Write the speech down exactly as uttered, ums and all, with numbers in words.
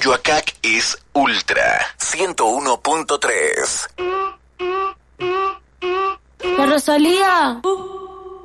Coyoacac es Ultra ciento uno punto tres. La Rosalía. Uh.